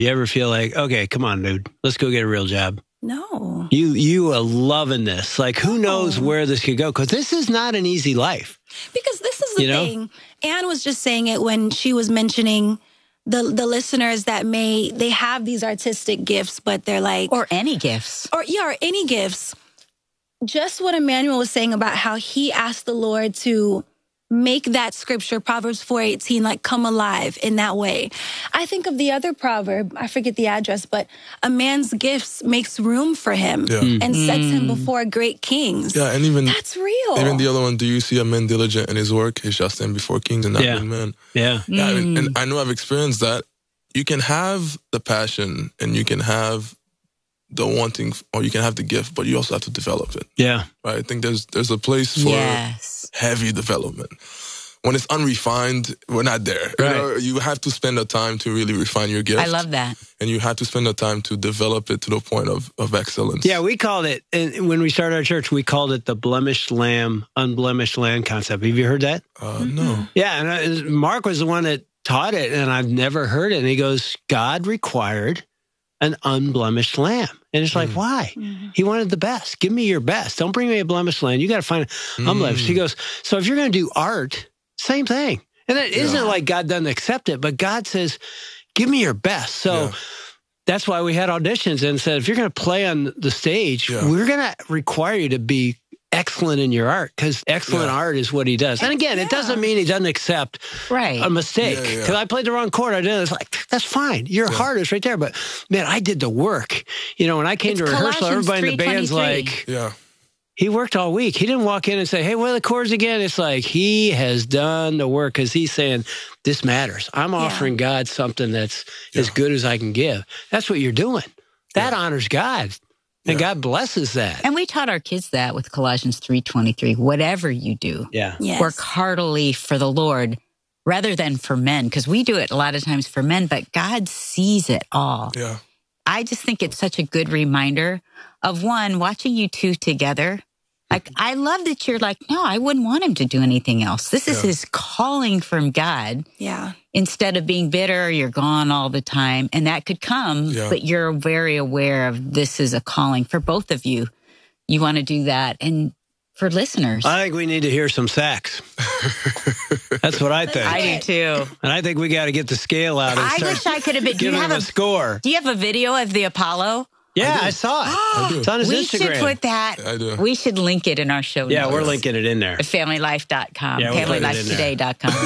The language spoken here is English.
You ever feel like, okay, come on, dude, let's go get a real job? No. You are loving this. Like, who knows where this could go? Because this is not an easy life. Because this is the thing. Anne was just saying it when she was mentioning the listeners that they have these artistic gifts, but they're like... Or any gifts. Or any gifts. Just what Emmanuel was saying about how he asked the Lord to make that scripture, Proverbs 4:18, like come alive in that way. I think of the other proverb, I forget the address, but a man's gifts makes room for him and sets him before great kings. Yeah, and even that's real. Even the other one, do you see a man diligent in his work? He shall stand before kings and not with men. Yeah. And I know I've experienced that. You can have the passion and you can have the wanting, or you can have the gift, but you also have to develop it. Yeah. Right? I think there's a place for heavy development. When it's unrefined, we're not there. Right. You have to spend the time to really refine your gift. I love that. And you have to spend the time to develop it to the point of excellence. Yeah, we called it, and when we started our church, we called it the blemished lamb, unblemished lamb concept. Have you heard that? No. Yeah, and Mark was the one that taught it, and I've never heard it. And he goes, God required an unblemished lamb. And it's like, why? He wanted the best. Give me your best. Don't bring me a blemished lamb. You got to find unblemished. He goes, so if you're going to do art, same thing. And it isn't like God doesn't accept it, but God says, give me your best. So that's why we had auditions and said, if you're going to play on the stage, we're going to require you to be excellent in your art, because excellent art is what he does. And again, it doesn't mean he doesn't accept a mistake. Because I played the wrong chord. I did it. It's like, that's fine. Your heart is right there. But man, I did the work. You know, when I came to rehearsal, everybody in the band's like, he worked all week. He didn't walk in and say, hey, what are the chords again? It's like, he has done the work because he's saying, this matters. I'm offering God something that's as good as I can give. That's what you're doing. That honors God. And God blesses that. And we taught our kids that with Colossians 3:23. Whatever you do, work heartily for the Lord rather than for men. Because we do it a lot of times for men, but God sees it all. Yeah. I just think it's such a good reminder of, one, watching you two together. Like, I love that you're like, no, I wouldn't want him to do anything else. This is his calling from God. Yeah. Instead of being bitter, you're gone all the time. And that could come, but you're very aware of this is a calling for both of you. You want to do that. And for listeners, I think we need to hear some sax. That's what I think. I do too. And I think we got to get the scale out. And I wish I could have been. Give him a score. Do you have a video of the Apollo? Yeah, I saw it. I do. It's on his Instagram. We should put that. I do. We should link it in our show notes. Yeah, we're linking it in there. At FamilyLife.com. Yeah, we'll put it in there. FamilyLifeToday.com.